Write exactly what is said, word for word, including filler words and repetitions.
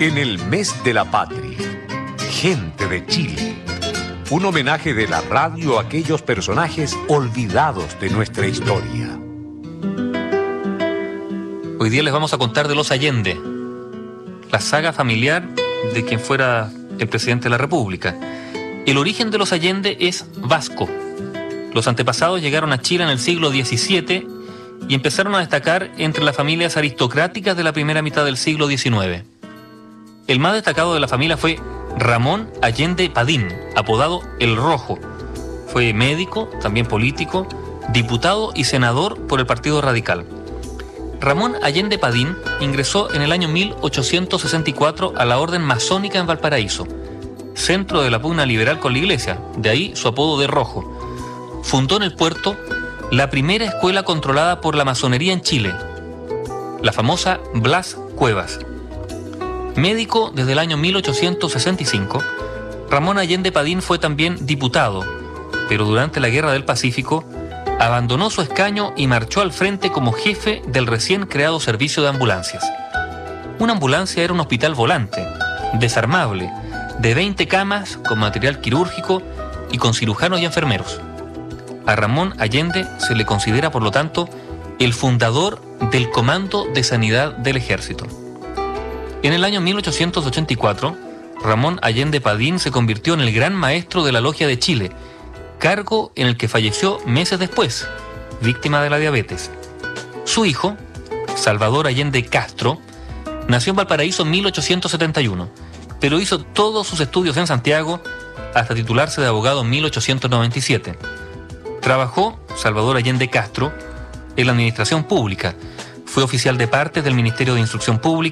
En el mes de la patria, gente de Chile. Un homenaje de la radio a aquellos personajes olvidados de nuestra historia. Hoy día les vamos a contar de los Allende, la saga familiar de quien fuera el presidente de la República. El origen de los Allende es vasco. Los antepasados llegaron a Chile en el siglo diecisiete y empezaron a destacar entre las familias aristocráticas de la primera mitad del siglo diecinueve. El más destacado de la familia fue Ramón Allende Padín, apodado El Rojo. Fue médico, también político, diputado y senador por el Partido Radical. Ramón Allende Padín ingresó en el año mil ochocientos sesenta y cuatro a la Orden Masónica en Valparaíso, centro de la pugna liberal con la Iglesia, de ahí su apodo de Rojo. Fundó en el puerto la primera escuela controlada por la masonería en Chile, la famosa Blas Cuevas. Médico desde el año mil ochocientos sesenta y cinco, Ramón Allende Padín fue también diputado, pero durante la Guerra del Pacífico abandonó su escaño y marchó al frente como jefe del recién creado servicio de ambulancias. Una ambulancia era un hospital volante, desarmable, de veinte camas con material quirúrgico y con cirujanos y enfermeros. A Ramón Allende se le considera, por lo tanto, el fundador del Comando de Sanidad del Ejército. En el año mil ochocientos ochenta y cuatro, Ramón Allende Padín se convirtió en el Gran Maestro de la Logia de Chile, cargo en el que falleció meses después, víctima de la diabetes. Su hijo, Salvador Allende Castro, nació en Valparaíso en mil ochocientos setenta y uno, pero hizo todos sus estudios en Santiago hasta titularse de abogado en mil ochocientos noventa y siete. Trabajó, Salvador Allende Castro, en la administración pública. Fue oficial de partes del Ministerio de Instrucción Pública